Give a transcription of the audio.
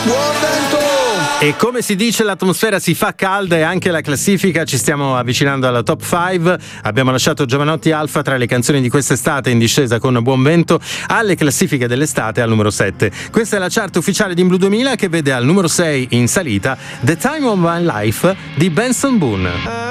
Buon vento! E come si dice, l'atmosfera si fa calda e anche la classifica, ci stiamo avvicinando alla top 5. Abbiamo lasciato Giovanotti Alfa tra le canzoni di quest'estate in discesa con Buon Vento alle classifiche dell'estate al numero 7. Questa è la chart ufficiale di In Blu 2000 che vede al numero 6 in salita The Time of My Life di Benson Boone.